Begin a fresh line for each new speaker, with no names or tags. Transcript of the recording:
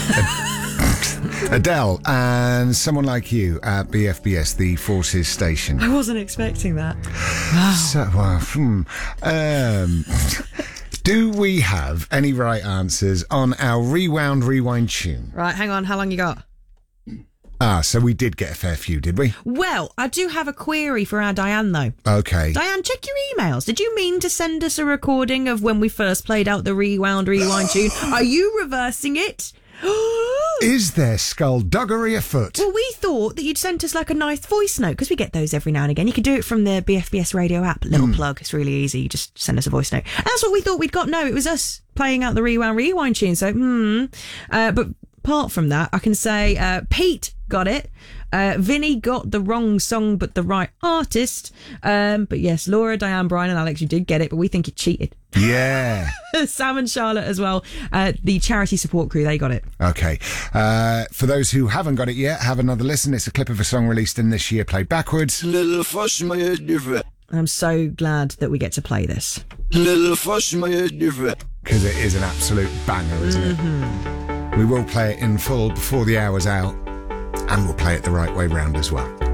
Adele and Someone Like You at BFBS, the Forces station.
I wasn't expecting that.
Do we have any right answers on our rewind tune?
Right, hang on. How long you got?
So we did get a fair few, did we?
Well, I do have a query for our Diane, though.
Okay.
Diane, check your emails. Did you mean to send us a recording of when we first played out the rewind tune? Are you reversing it?
Is there skullduggery afoot?
Well, we thought that you'd sent us like a nice voice note, because we get those every now and again. You can do it from the BFBS radio app. Little plug. It's really easy. You just send us a voice note. And that's what we thought we'd got. No, it was us playing out the rewind tune. So, but apart from that, I can say Pete got it. Vinny got the wrong song but the right artist. But yes, Laura, Diane, Brian and Alex, you did get it, but we think you cheated.
Yeah.
Sam and Charlotte as well. The charity support crew, they got it.
Okay. For those who haven't got it yet, have another listen. It's a clip of a song released in this year, played backwards.
I'm so glad that we get to play this.
Because it is an absolute banger, isn't it? We will play it in full before the hour's out, and we'll play it the right way round as well.